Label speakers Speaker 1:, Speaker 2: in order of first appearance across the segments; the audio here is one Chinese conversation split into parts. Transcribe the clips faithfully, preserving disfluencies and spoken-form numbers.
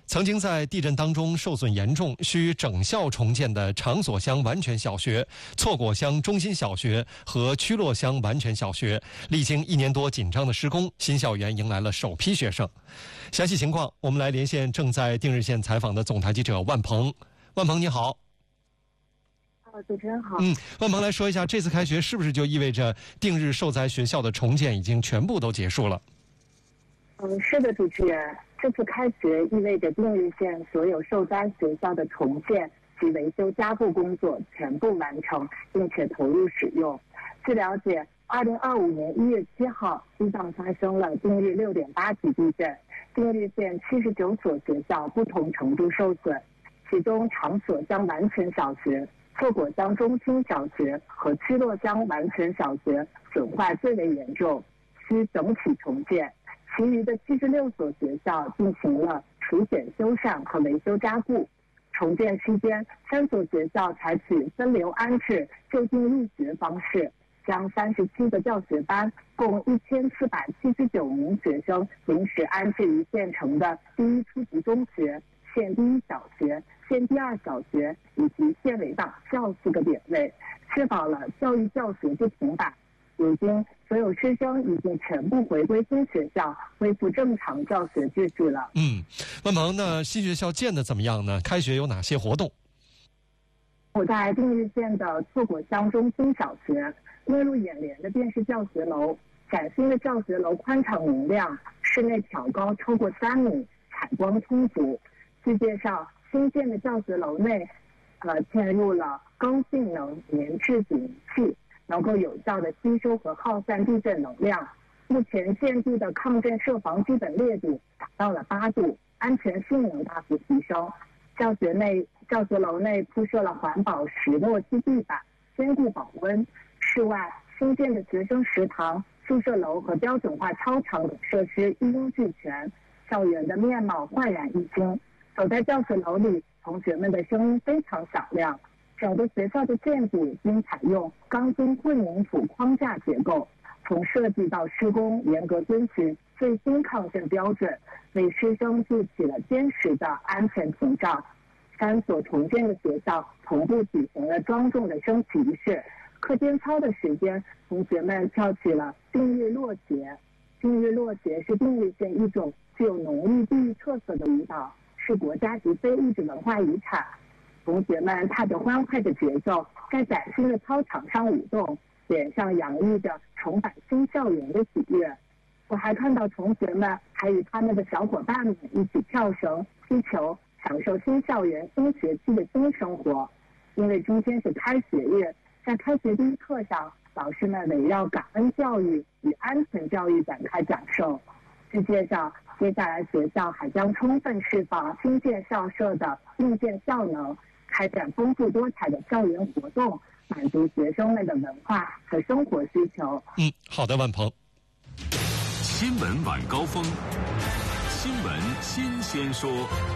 Speaker 1: 曾经在地震当中受损严重，需整校重建的长所乡完全小学、错果乡中心小学和曲洛乡完全小学，历经一年多紧张的施工，新校园迎来了首批学生。详细情况，我们来连线正在定日县采访的总台记者万鹏。万鹏，你好。
Speaker 2: 哦，主持人好。
Speaker 1: 嗯，万鹏来说一下，这次开学是不是就意味着定日受灾学校的重建已经全部都结束了？
Speaker 2: 嗯，是的，主持人。这次开学意味着定日县所有受灾学校的重建及维修加固工作全部完成，并且投入使用。据了解，二零二五年一月七号，西藏发生了定日六点八级地震，定日县七十九所学校不同程度受损，其中长所乡完全小学、错果乡中心小学和曲洛乡完全小学损坏最为严重，需整体重建。其余的七十六所学校进行了除险修缮和维修加固。重建期间，三所学校采取分流安置、就近入学方式，将三十七个教学班共一千四百七十九名学生临时安置于县城的第一初级中学、县第一小学、县第二小学以及县委党校四个点位，确保了教育教学不停摆。如今，所有师生已经全部回归新学校，恢复正常教学秩序了。
Speaker 1: 嗯，万鹏，那新学校建得怎么样呢？开学有哪些活动？
Speaker 2: 我在定日县的错果乡中心小学，映入眼帘的便是教学楼。崭新的教学楼宽敞明亮，室内挑高超过三米，采光充足。据介绍，新建的教学楼内，呃，嵌入了高性能粘滞警器，能够有效地吸收和耗散地震能量。目前建筑的抗震设防基本烈度达到了八度，安全性能大幅提升。教学内教学楼内铺设了环保石墨漆地板，坚固保温。室外新建的学生食堂、宿舍楼和标准化操场等设施一应俱全，校园的面貌焕然一新。走在教学楼里，同学们的声音非常响亮。整个学校的建筑均采用钢筋混凝土框架结构，从设计到施工严格遵循最新抗震标准，为师生筑起了坚实的安全屏障。三所重建的学校同步举行了庄重的升旗仪式。课间操的时间，同学们跳起了定日落节。定日落节是定日县一种具有浓郁地域特色的舞蹈，是国家级非物质文化遗产。同学们踏着欢快的节奏，在崭新的操场上舞动，脸上洋溢着重返新校园的喜悦。我还看到同学们还与他们的小伙伴们一起跳绳、踢球，享受新校园新学期的新生活。因为今天是开学日，在开学第一课上，老师们围绕感恩教育与安全教育展开讲授。据介绍，接下来学校还将充分释放新建校舍的硬件效能，开展丰富多彩的校园活动，满足学生们的文化和生活需求。
Speaker 1: 嗯，好的，万鹏。
Speaker 3: 新闻晚高峰，新闻新鲜说。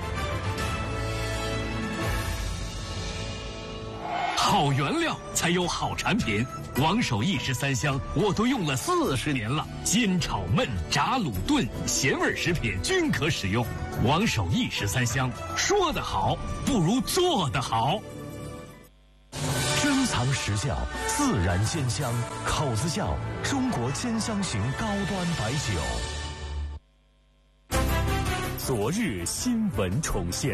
Speaker 3: 好原料才有好产品，王守义十三香我都用了四十年了，煎炒焖炸卤炖咸味食品均可使用。王守义十三香，说得好不如做得好。
Speaker 4: 珍藏实窖，自然鲜香，口子窖，中国煎香型高端白酒。昨日新闻重现。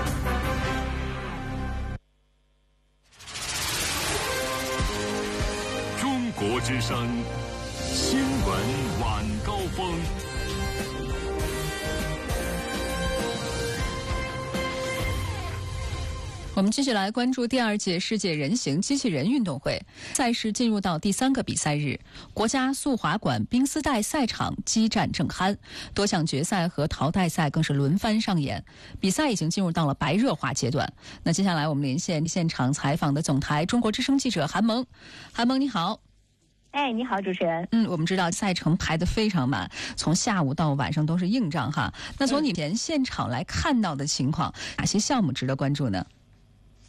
Speaker 3: 中国之声新闻晚高峰。
Speaker 5: 我们继续来关注第二届世界人形机器人运动会赛事进入到第三个比赛日，国家速滑馆冰丝带赛场激战正酣，多项决赛和淘汰赛更是轮番上演，比赛已经进入到了白热化阶段。那接下来我们连线现场采访的总台中国之声记者韩萌。韩萌你好。
Speaker 6: 哎，你好，主持人。
Speaker 5: 嗯，我们知道赛程排得非常满，从下午到晚上都是硬仗哈。那从你们现场来看到的情况，哪些项目值得关注呢？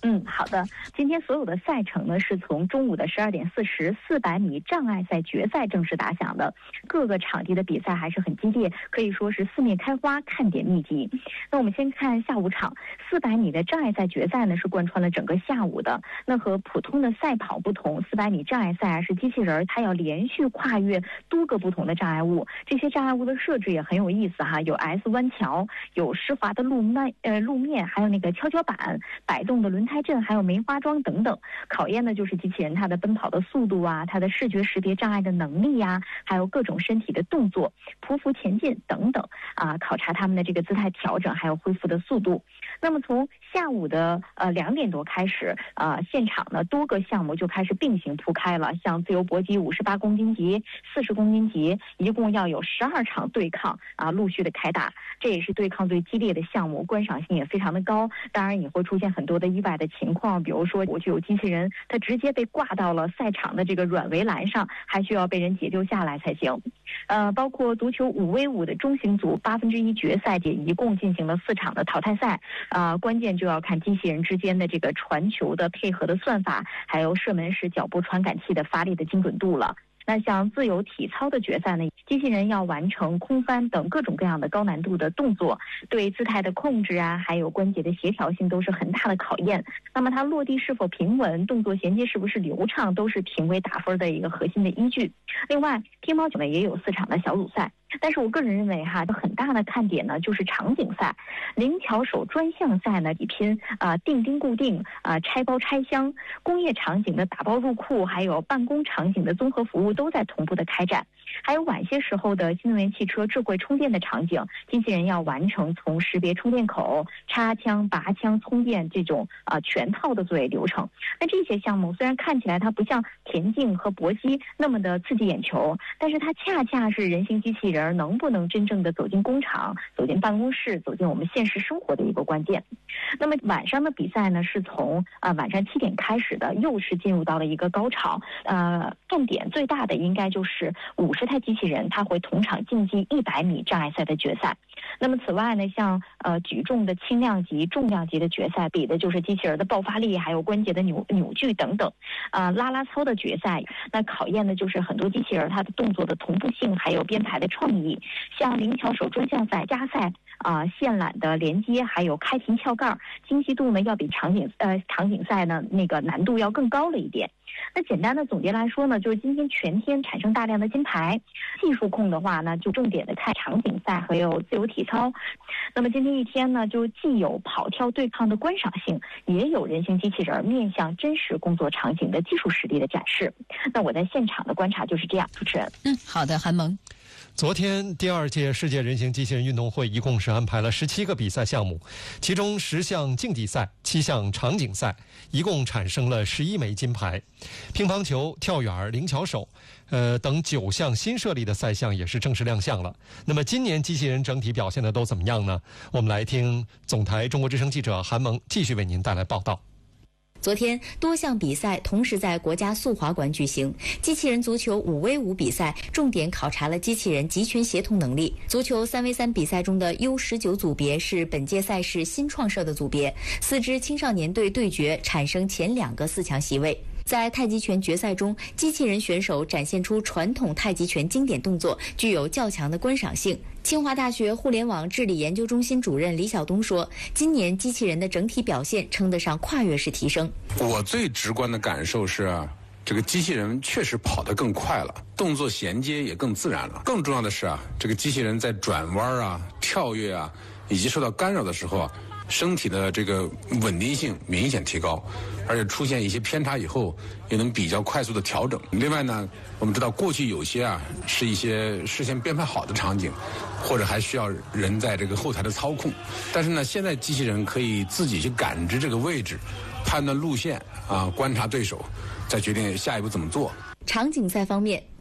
Speaker 6: 嗯，好的。今天所有的赛程呢，是从中午的十二点四十，四百米障碍赛决赛正式打响的。各个场地的比赛还是很激烈，可以说是四面开花，看点密集。那我们先看下午场，四百米的障碍赛决赛呢，是贯穿了整个下午的。那和普通的赛跑不同，四百米障碍赛啊是机器人，它要连续跨越多个不同的障碍物。这些障碍物的设置也很有意思哈，有 S 弯桥，有湿滑的路面，呃路面，还有那个跷跷板、摆动的轮胎阵，还有梅花桩等等。考验的就是机器人它的奔跑的速度啊，它的视觉识别障碍的能力呀、啊，还有各种身体的动作、匍匐前进等等啊，考察他们的这个姿态调整，还有恢复的速度。那么从下午的呃两点多开始，呃，现场呢多个项目就开始并行铺开了，像自由搏击五十八公斤级、四十公斤级，一共要有十二场对抗啊，陆续的开打。这也是对抗最激烈的项目，观赏性也非常的高。当然也会出现很多的意外的情况，比如说我就有机器人它直接被挂到了赛场的这个软围栏上，还需要被人解救下来才行。呃，包括足球五 v 五的中型组八分之一决赛也一共进行了四场的淘汰赛。啊、呃，关键就要看机器人之间的这个传球的配合的算法，还有射门时脚部传感器的发力的精准度了。那像自由体操的决赛呢，机器人要完成空翻等各种各样的高难度的动作，对姿态的控制啊，还有关节的协调性都是很大的考验。那么它落地是否平稳，动作衔接是不是流畅，都是评委打分的一个核心的依据。另外，乒乓球呢也有四场的小组赛。但是我个人认为哈，很大的看点呢就是场景赛，灵巧手专项赛呢比拼啊、呃、定钉固定啊、呃、拆包拆箱，工业场景的打包入库，还有办公场景的综合服务都在同步的开展。还有晚些时候的新能源汽车智慧充电的场景，机器人要完成从识别充电口、插枪、拔枪、充电这种啊、呃、全套的作业流程。那这些项目虽然看起来它不像田径和搏击那么的刺激眼球，但是它恰恰是人形机器人能不能真正的走进工厂、走进办公室、走进我们现实生活的一个关键。那么晚上的比赛呢，是从啊、呃、晚上七点开始的，又是进入到了一个高潮。呃，重点最大的应该就是五十台机器人，它会同场竞技一百米障碍赛的决赛。那么此外呢，像呃举重的轻量级、重量级的决赛，比的就是机器人的爆发力，还有关节的扭扭矩等等。啊、呃，拉拉操的决赛，那考验的就是很多机器人它的动作的同步性，还有编排的创意。像灵巧手专项赛、加赛啊、呃、线缆的连接，还有开停撬盖，精细度呢要比场景呃场景赛呢那个难度要更高了一点。那简单的总结来说呢，就是今天全天产生大量的金牌。技术控的话呢，就重点的看场景赛还有自由体操。那么今天一天呢，就既有跑跳对抗的观赏性，也有人形机器人面向真实工作场景的技术实力的展示。那我在现场的观察就是这样，主持人。
Speaker 5: 嗯，好的，韩萌。
Speaker 1: 昨天第二届世界人形机器人运动会一共是安排了十七个比赛项目，其中十项竞技赛、七项场景赛，一共产生了十一枚金牌。乒乓球、跳远、灵巧手，呃等九项新设立的赛项也是正式亮相了。那么今年机器人整体表现的都怎么样呢？我们来听总台中国之声记者韩萌继续为您带来报道。
Speaker 7: 昨天，多项比赛同时在国家速滑馆举行。机器人足球五 v 五比赛重点考察了机器人集群协同能力。足球三 v 三比赛中的 U 十九 组别是本届赛事新创设的组别，四支青少年队对决，产生前两个四强席位。在太极拳决赛中，机器人选手展现出传统太极拳经典动作，具有较强的观赏性。清华大学互联网治理研究中心主任李晓东说，今年机器人的整体表现称得上跨越式提升。
Speaker 8: 我最直观的感受是啊，这个机器人确实跑得更快了，动作衔接也更自然了。更重要的是啊，这个机器人在转弯啊、跳跃啊，以及受到干扰的时候啊，身体的这个稳定性明显提高，而且出现一些偏差以后，也能比较快速的调整。另外呢，我们知道过去有些啊是一些事先编排好的场景，或者还需要人在这个后台的操控，但是呢，现在机器人可以自己去感知这个位置，判断路线啊，观察对手，再决定下一步怎么做。
Speaker 7: 场景赛方面，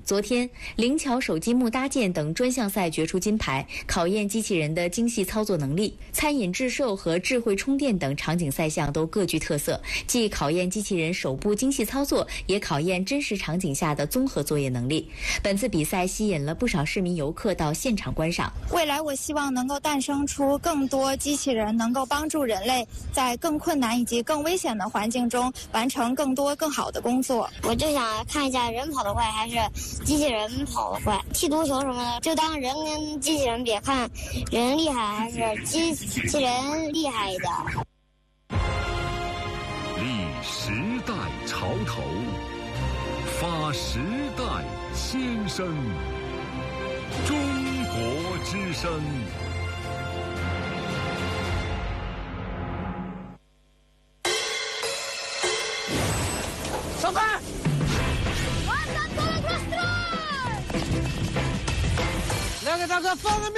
Speaker 7: 昨天，灵巧手机木搭建等专项赛决出金牌，考验机器人的精细操作能力。餐饮制售和智慧充电等场景赛项都各具特色，既考验机器人手部精细操作，也考验真实场景下的综合作业能力。本次比赛吸引了不少市民游客到现场观赏。
Speaker 9: 未来，我希望能够诞生出更多机器人，能够帮助人类在更困难以及更危险的环境中完成更多更好的工作。
Speaker 10: 我就想看一下人跑得快还是机器人跑得快，踢足球什么的，就当人跟机器人比，看人厉害还是机器人厉害一点。
Speaker 4: 立时代潮头，发时代先声，中国之声。
Speaker 11: 上班。来给大哥放个面。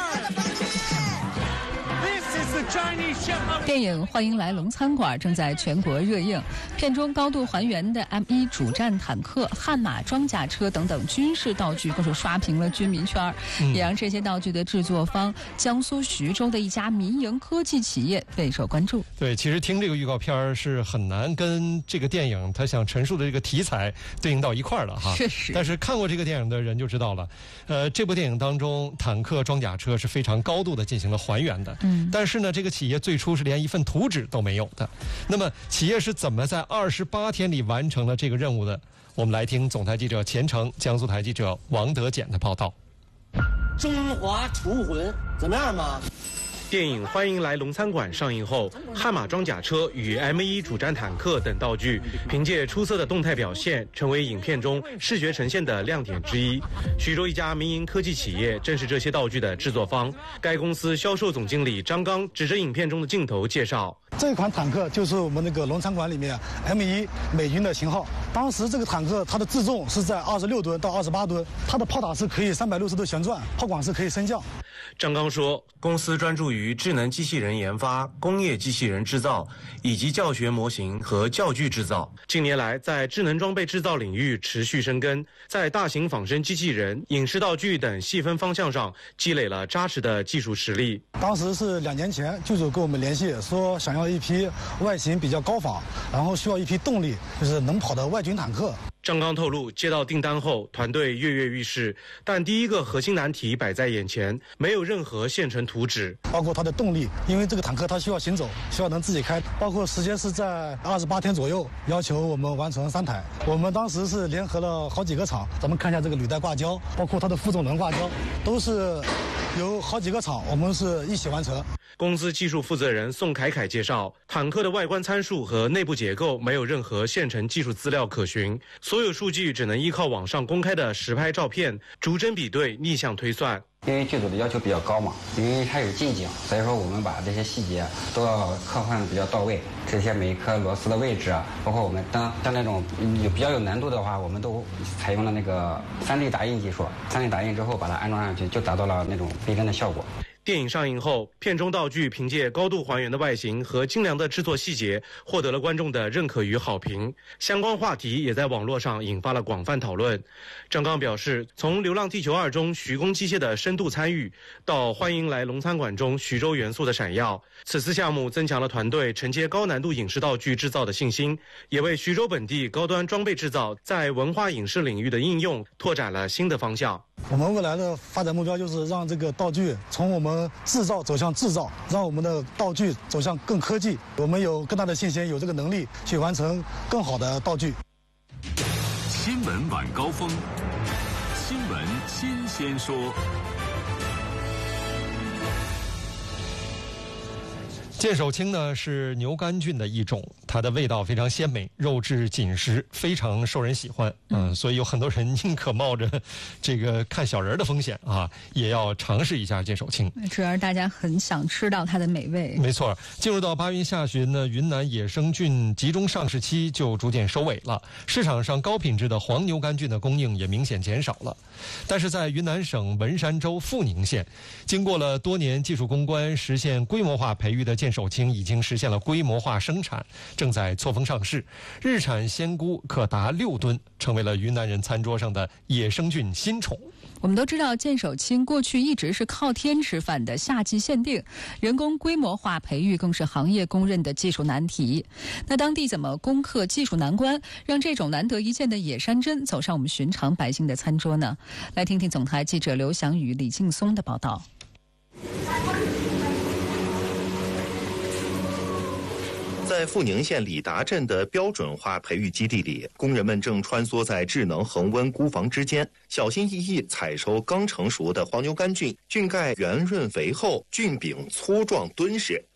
Speaker 5: 电影《欢迎来龙餐馆》正在全国热映，片中高度还原的 M 一 主战坦克、悍马装甲车等等军事道具更是刷屏了军民圈，嗯、也让这些道具的制作方江苏徐州的一家民营科技企业备受关注。
Speaker 1: 对，其实听这个预告片是很难跟这个电影他想陈述的这个题材对应到一块儿了哈。
Speaker 5: 是是。
Speaker 1: 但是看过这个电影的人就知道了，呃，这部电影当中坦克、装甲车是非常高度的进行了还原的。
Speaker 5: 嗯。
Speaker 1: 但是呢，这个企业最初是连一份图纸都没有的。那么，企业是怎么在二十八天里完成了这个任务的？我们来听总台记者钱成、江苏台记者王德简的报道。
Speaker 11: 中华厨魂怎么样嘛？
Speaker 12: 电影《欢迎来龙餐馆》上映后，悍马装甲车与 M 一 主战坦克等道具凭借出色的动态表现，成为影片中视觉呈现的亮点之一。徐州一家民营科技企业正是这些道具的制作方。该公司销售总经理张刚指着影片中的镜头介绍：
Speaker 13: 这款坦克就是我们那个龙餐馆里面 M 一 美军的型号。当时这个坦克它的自重是在二十六吨到二十八吨，它的炮塔是可以三百六十度旋转，炮管是可以升降。
Speaker 12: 张刚说，公司专注于智能机器人研发、工业机器人制造以及教学模型和教具制造。近年来，在智能装备制造领域持续深耕，在大型仿生机器人、影视道具等细分方向上积累了扎实的技术实力。
Speaker 13: 当时是两年前，剧组跟我们联系，说想要一批外形比较高仿，然后需要一批动力，就是能跑的外军坦克。
Speaker 12: 张刚透露，接到订单后，团队跃跃欲试，但第一个核心难题摆在眼前，没有任何现成图纸，
Speaker 13: 包括它的动力，因为这个坦克它需要行走，需要能自己开，包括时间是在二十八天左右，要求我们完成三台。我们当时是联合了好几个厂，咱们看一下这个履带挂胶，包括它的负重轮挂胶，都是有好几个厂，我们是一起完成。
Speaker 12: 公司技术负责人宋凯凯介绍，坦克的外观参数和内部结构没有任何现成技术资料可循，所有数据只能依靠网上公开的实拍照片逐帧比对、逆向推算。
Speaker 14: 因为剧组的要求比较高嘛，因为它有近景，所以说我们把这些细节都要刻画比较到位。这些每一颗螺丝的位置啊，包括我们灯，像那种有比较有难度的话，我们都采用了那个 三 D 打印技术。三 D 打印之后把它安装上去，就达到了那种逼真的效果。
Speaker 12: 电影上映后，片中道具凭借高度还原的外形和精良的制作细节，获得了观众的认可与好评。相关话题也在网络上引发了广泛讨论。张刚表示，从《流浪地球二》中徐工机械的深度参与，到《欢迎来龙餐馆》中徐州元素的闪耀，此次项目增强了团队承接高难度影视道具制造的信心，也为徐州本地高端装备制造在文化影视领域的应用拓展了新的方向。
Speaker 13: 我们未来的发展目标就是让这个道具从我们制造走向制造，让我们的道具走向更科技。我们有更大的信心，有这个能力去完成更好的道具。
Speaker 4: 新闻晚高峰，新闻新鲜说。
Speaker 1: 剑手青呢是牛肝菌的一种，它的味道非常鲜美，肉质紧实，非常受人喜欢。嗯、呃，所以有很多人宁可冒着这个看小人的风险啊，也要尝试一下剑手青。
Speaker 5: 主要是大家很想吃到它的美味。
Speaker 1: 没错，进入到八月下旬呢，云南野生菌集中上市期就逐渐收尾了，市场上高品质的黄牛肝菌的供应也明显减少了。但是在云南省文山州富宁县，经过了多年技术攻关，实现规模化培育的剑手青已经实现了规模化生产， 正在错峰上市，日产鲜菇可达六吨，成为了云南人餐桌上的野生菌新宠。
Speaker 5: 我们都知道，剑手青过去一直是靠天吃饭的夏季限定，人工规模化培育更是行业公认的技术难题。那当地怎么攻克技术难关，让这种难得一见的野山珍走上我们寻常百姓的餐桌呢？来听听总台记者刘翔宇、李劲松的报道。
Speaker 15: 在阜宁县李达镇的标准化培育基地里，工人们正穿梭在智能恒温菇房之间，小心翼翼采收刚成熟的黄牛肝菌。菌盖圆润肥厚，菌柄粗壮敦实。